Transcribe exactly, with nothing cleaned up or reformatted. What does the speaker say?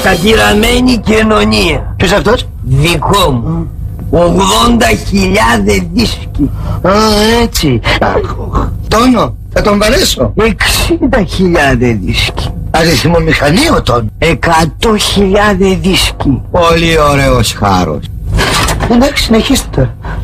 Κατηραμένη κοινωνία. Ποιος αυτός? Δικό μου. ογδόντα χιλιάδες δίσκοι. Α, έτσι. Τόνο, θα τον βαρέσω. εξήντα χιλιάδες δίσκοι. Αριθμομηχανή ο Τόνο. εκατό χιλιάδες δίσκοι. Πολύ ωραίος χάρος. Εντάξει, συνεχίστε τώρα.